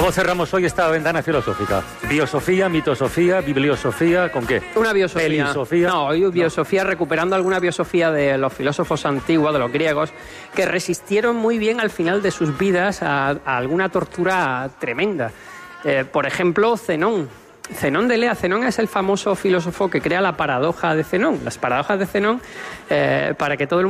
¿Cómo cerramos hoy esta ventana filosófica? ¿Biosofía, mitosofía, bibliosofía? ¿Con qué? Una biosofía. ¿Pelisofía? No, hoy biosofía, recuperando alguna biosofía de los filósofos antiguos, de los griegos, que resistieron muy bien al final de sus vidas a alguna tortura tremenda. Por ejemplo, Zenón. Zenón de Elea. Zenón es el famoso filósofo que crea la paradoja de Zenón. Las paradojas de Zenón, para que todo el